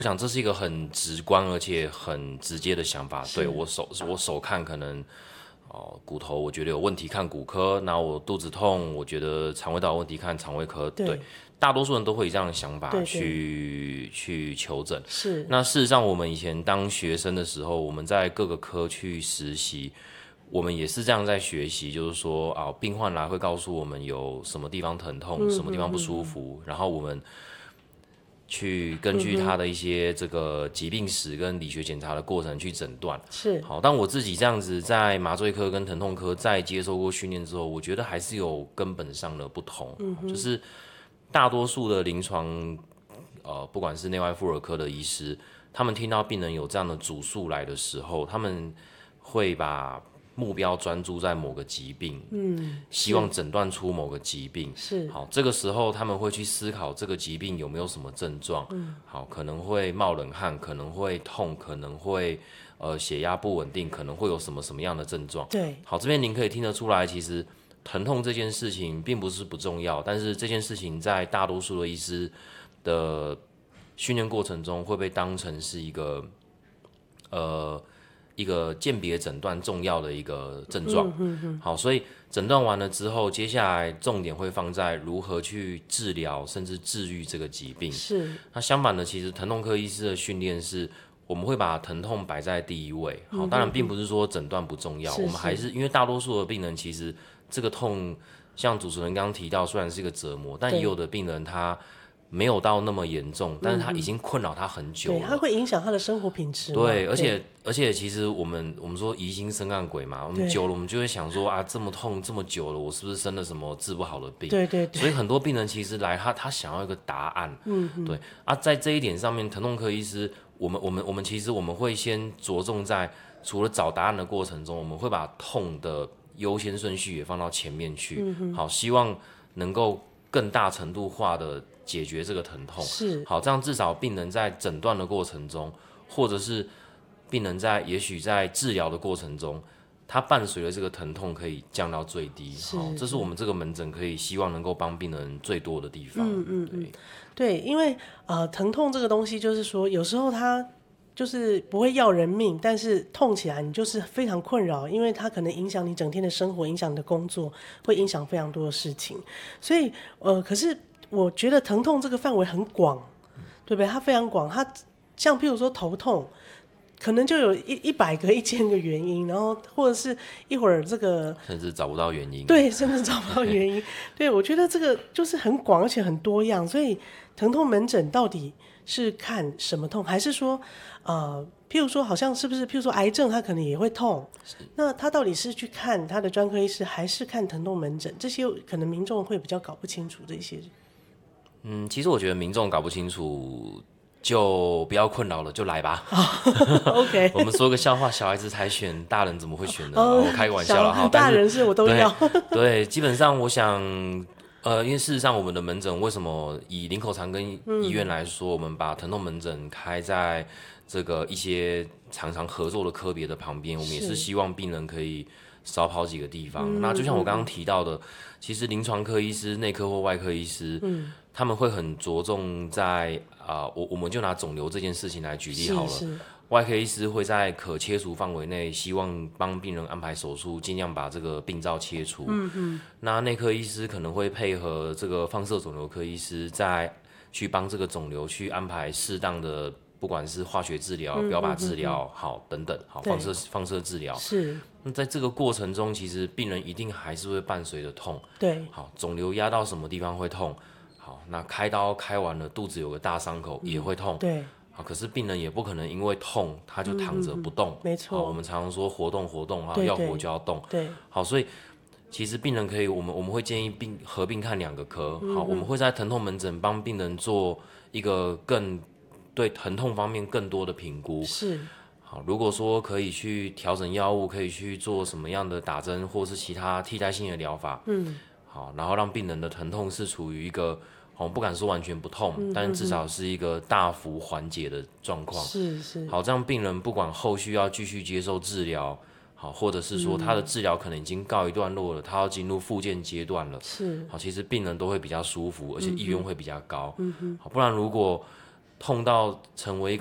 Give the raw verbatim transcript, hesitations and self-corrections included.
我想这是一个很直观而且很直接的想法。对，我手我手看可能哦骨头我觉得有问题看骨科，那我肚子痛我觉得肠胃道有问题看肠胃科。对，对大多数人都会以这样的想法去去求诊。 是。 那事实上，我们以前当学生的时候，我们在各个科去实习。我们也是这样在学习，就是说啊，病患来会告诉我们有什么地方疼痛，嗯、什么地方不舒服，嗯、然后我们去根据他的一些这个疾病史跟理学检查的过程去诊断。 是。 好，但我自己这样子在麻醉科跟疼痛科在接受过训练之后，我觉得还是有根本上的不同，嗯、就是大多数的临床，呃，不管是内外妇儿科的医师，他们听到病人有这样的主诉来的时候，他们会把目标专注在某个疾病，嗯，希望诊断出某个疾病， 是好，这个时候他们会去思考这个疾病有没有什么症状，嗯，好，可能会冒冷汗，可能会痛，可能会呃血压不稳定，可能会有什么什么样的症状， 对， 好，这边您可以听得出来，其实疼痛这件事情并不是不重要，但是这件事情在大多数的医师的训练过程中会被当成是一个呃。一个鉴别诊断重要的一个症状，嗯嗯嗯、好，所以诊断完了之后，接下来重点会放在如何去治疗，甚至治愈这个疾病。 是。 那相反的，其实疼痛科医师的训练是，我们会把疼痛摆在第一位。好，当然并不是说诊断不重要，嗯、我们还是因为大多数的病人其实这个痛，像主持人刚刚提到，虽然是一个折磨，但也有的病人他没有到那么严重，但是他已经困扰他很久了， 对，他会影响他的生活品质。 对，而且而且其实我们我们说疑心生暗鬼嘛，我们久了我们就会想说啊，这么痛这么久了，我是不是生了什么治不好的病？ 对对对。 所以很多病人其实来他他想要一个答案，嗯，对啊，在这一点上面，疼痛科医师，我们我们我们其实我们会先着重在除了找答案的过程中，我们会把痛的优先顺序也放到前面去，嗯、好，希望能够更大程度化的解决这个疼痛， 是好，这样至少病人在诊断的过程中，或者是病人在也许在治疗的过程中，它伴随的这个疼痛可以降到最低。好，这是我们这个门诊可以希望能够帮病人最多的地方。嗯嗯嗯， 对，对，因为呃疼痛这个东西，就是说有时候它就是不会要人命，但是痛起来你就是非常困扰，因为它可能影响你整天的生活，影响你的工作，会影响非常多的事情。所以呃，可是我觉得疼痛这个范围很广，对不对？它非常广，它像譬如说头痛，可能就有一一百个、一千个原因，然后或者是一会儿这个甚至找不到原因， 对，甚至找不到原因。对，我觉得这个就是很广而且很多样，所以疼痛门诊到底是看什么痛，还是说呃，譬如说好像是不是譬如说癌症它可能也会痛，那他到底是去看他的专科医师，还是看疼痛门诊？这些可能民众会比较搞不清楚这些。 嗯，其实我觉得民众搞不清楚就不要困扰了，就来吧。 OK， 我们说个笑话，小孩子才选，大人怎么会选呢？哦、我开个玩笑了哈。 大人是我都要。 对，对，基本上我想，呃，因为事实上我们的门诊为什么以林口长庚医院来说，嗯、我们把疼痛门诊开在这个一些常常合作的科别的旁边，我们也是希望病人可以少跑几个地方。嗯、那就像我刚刚提到的，其实临床科医师、内科或外科医师，嗯、他们会很着重在啊、呃，我我们就拿肿瘤这件事情来举例好了。 是是， 外科医师会在可切除范围内，希望帮病人安排手术，尽量把这个病灶切除。嗯嗯。那内科医师可能会配合这个放射肿瘤科医师，再去帮这个肿瘤去安排适当的，不管是化学治疗、标靶治疗，好等等，好放射放射治疗。 是。 那在这个过程中，其实病人一定还是会伴随着痛。 对。 好，肿瘤压到什么地方会痛？好，那开刀开完了，肚子有个大伤口也会痛。 对。 好，可是病人也不可能因为痛他就躺着不动。 嗯、没错。 我们常常说活动活动， 对对要活就要动。 对。 好，所以其实病人可以，我们我们会建议并合并看两个科。嗯、好，我们会在疼痛门诊帮病人做一个更对疼痛方面更多的评估。 是。 好，如果说可以去调整药物，可以去做什么样的打针或是其他替代性的疗法。嗯。好，然后让病人的疼痛是处于一个。我不敢说完全不痛，嗯、但至少是一个大幅缓解的状况。 是是。 好，这样病人不管后续要继续接受治疗，好，或者是说他的治疗可能已经告一段落了，他要进入复健阶段了。 是。 好，其实病人都会比较舒服，而且意愿会比较高。嗯好，不然如果痛到成为一